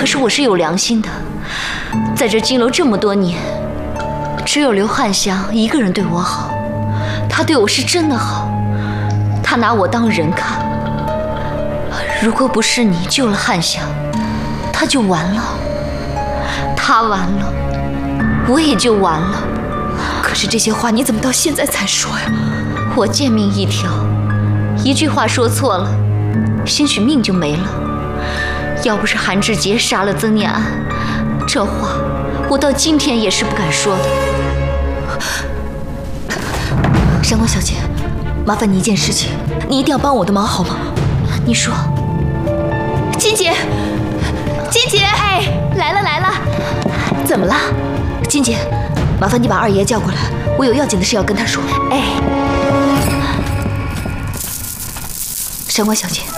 是我是有良心的，在这金楼这么多年，只有刘汉祥一个人对我好，他对我是真的好，他拿我当人看。如果不是你救了汉祥，他就完了，他完了，我也就完了。 可是这些话你怎么到现在才说呀？ 我贱命一条，一句话说错了，兴许命就没了。要不是韩志杰杀了曾念安，这话我到今天也是不敢说的。 闪光小姐，麻烦你一件事情，你一定要帮我的忙好吗？ 你说。 金姐，金姐， 哎，来了来了， 怎么了？金姐，麻烦你把二爷叫过来，我有要紧的事要跟他说。 哎， 闪光小姐，